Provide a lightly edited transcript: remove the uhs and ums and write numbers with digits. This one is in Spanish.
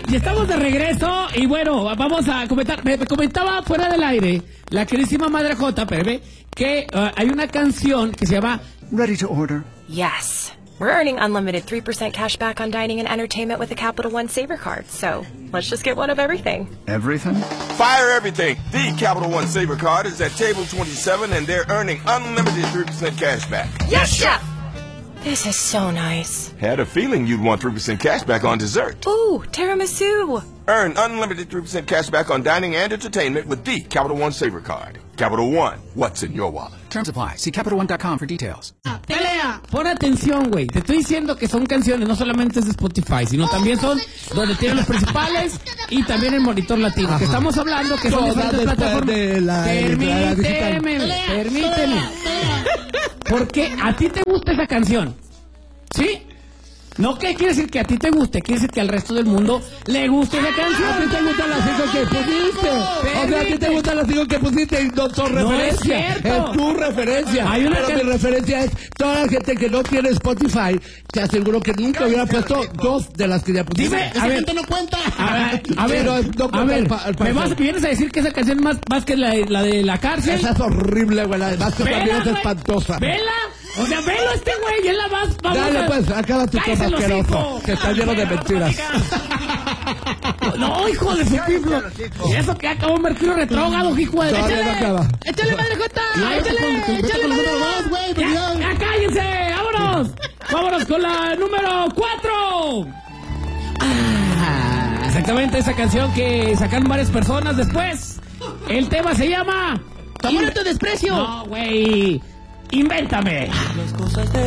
Y estamos de regreso y bueno, vamos a comentar. Me comentaba fuera del aire la queridísima Madre J, Pepe, que hay una canción que se llama Ready to order. Yes. We're earning unlimited 3% cash back on dining and entertainment with a Capital One Saver card. So let's just get one of everything. Everything? Fire everything. The Capital One Saver card is at table 27 and they're earning unlimited 3% cash back. Yes, Chef! This is so nice. Had a feeling you'd want 3% cash back on dessert. Ooh, tiramisu. Earn unlimited 3% cash back on dining and entertainment with the Capital One Saver card. Capital One, what's in your wallet? Terms apply. See CapitalOne.com for details. Pelea. Pon atención, güey. Te estoy diciendo que son canciones, no solamente es de Spotify, sino también son donde tienen los principales y también el Monitor Latino. Que estamos hablando que son diferentes plataformas. Permíteme. Porque a ti te gusta esa canción, ¿sí? No que quiere decir que a ti te guste, quiere decir que al resto del mundo le guste esa canción. A ti te gustan las 5 que pusiste. O sea, a ti te gustan las 5 que pusiste y no son referencia. Es tu referencia. Pero mi referencia es toda la gente que no tiene Spotify. Te aseguro que nunca hubiera puesto 2 de las que ya pusiste. Dime, esa gente no cuenta. A ver, ¿me vienes a decir que esa canción es más que la de la cárcel? Esa es horrible, güey. Además que también es espantosa. ¿Vela? O sea, velo este güey, es la más famosa. Dale, pues, acaba tu cosa asqueroso, que está lleno de mentiras. No, hijo de su piflo. Y eso que acabó Mercurio retrógrado, hijo de... Échale, Madre Jota. Échale, madre. Ya, cállense, vámonos. Vámonos con la número 4. Exactamente, esa canción que sacaron varias personas después. El tema se llama... ¡Amor a tu desprecio! No, güey. Invéntame. Las cosas de